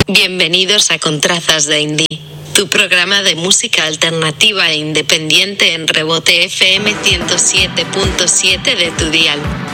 Bienvenidos a Contrazas de Indie, tu programa de música alternativa e independiente en Rebote FM 107.7 de tu dial.